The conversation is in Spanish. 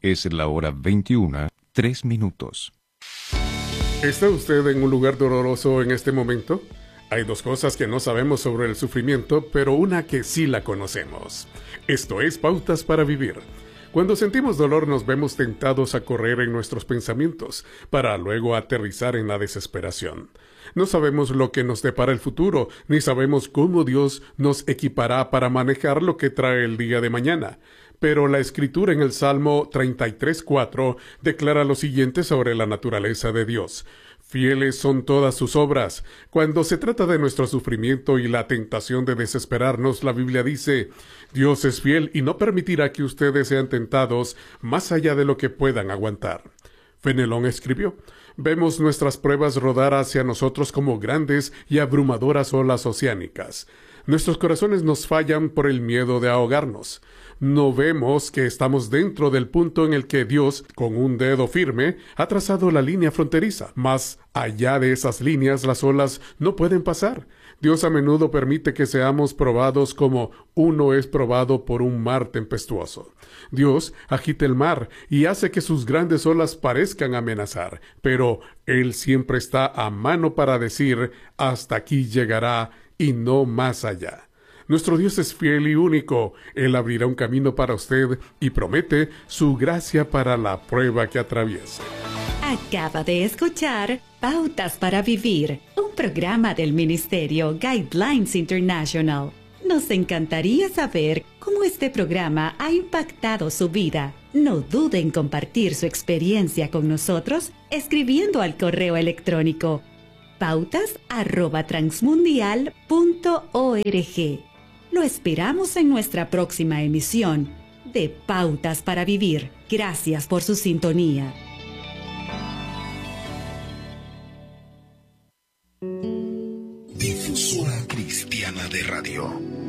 Es la hora 21:03. ¿Está usted en un lugar doloroso en este momento? Hay dos cosas que no sabemos sobre el sufrimiento, pero una que sí la conocemos. Esto es Pautas para Vivir. Cuando sentimos dolor nos vemos tentados a correr en nuestros pensamientos, para luego aterrizar en la desesperación. No sabemos lo que nos depara el futuro, ni sabemos cómo Dios nos equipará para manejar lo que trae el día de mañana. Pero la Escritura en el Salmo 33:4 declara lo siguiente sobre la naturaleza de Dios. Fieles son todas sus obras. Cuando se trata de nuestro sufrimiento y la tentación de desesperarnos, la Biblia dice, Dios es fiel y no permitirá que ustedes sean tentados más allá de lo que puedan aguantar. Fenelón escribió, vemos nuestras pruebas rodar hacia nosotros como grandes y abrumadoras olas oceánicas. Nuestros corazones nos fallan por el miedo de ahogarnos. No vemos que estamos dentro del punto en el que Dios, con un dedo firme, ha trazado la línea fronteriza. Más allá de esas líneas, las olas no pueden pasar. Dios a menudo permite que seamos probados como uno es probado por un mar tempestuoso. Dios agita el mar y hace que sus grandes olas parezcan amenazar, pero Él siempre está a mano para decir, hasta aquí llegará y no más allá. Nuestro Dios es fiel y único. Él abrirá un camino para usted y promete su gracia para la prueba que atraviese. Acaba de escuchar Pautas para Vivir, un programa del Ministerio Guidelines International. Nos encantaría saber cómo este programa ha impactado su vida. No dude en compartir su experiencia con nosotros escribiendo al correo electrónico pautas@transmundial.org. Lo esperamos en nuestra próxima emisión de Pautas para Vivir. Gracias por su sintonía. Difusora Cristiana de Radio.